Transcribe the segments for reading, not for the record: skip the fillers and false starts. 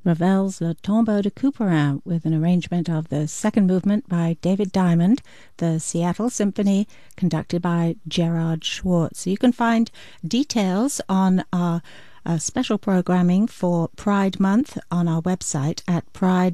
Ravel's Le Tombeau de Couperin with an arrangement of the second movement by David Diamond, the Seattle Symphony conducted by Gerard Schwartz. You can find details on our special programming for Pride Month on our website at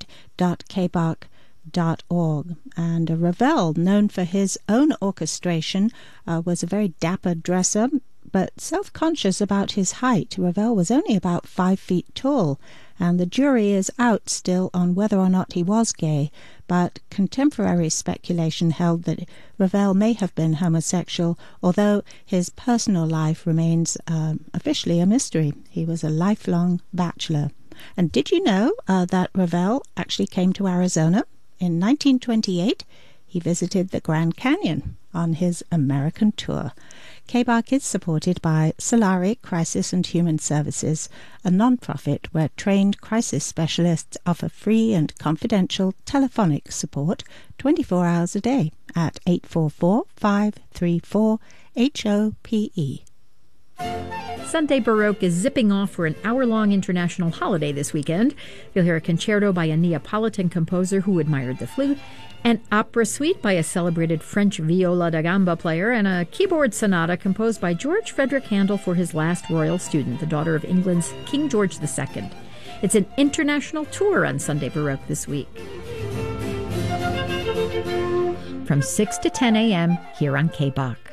pride.kbach.org. And Ravel, known for his own orchestration, was a very dapper dresser, but self-conscious about his height. Ravel was only about 5 feet tall, and the jury is out still on whether or not he was gay, but contemporary speculation held that Ravel may have been homosexual, although his personal life remains officially a mystery. He was a lifelong bachelor. And did you know that Ravel actually came to Arizona? In 1928, he visited the Grand Canyon on his American tour. KBARC is supported by Solari Crisis and Human Services, a non-profit where trained crisis specialists offer free and confidential telephonic support 24 hours a day at 844-534-HOPE. Sunday Baroque is zipping off for an hour-long international holiday this weekend. You'll hear a concerto by a Neapolitan composer who admired the flute, an opera suite by a celebrated French viola da gamba player, and a keyboard sonata composed by George Frederick Handel for his last royal student, the daughter of England's King George II. It's an international tour on Sunday Baroque this week. From 6 to 10 a.m. here on KBARC.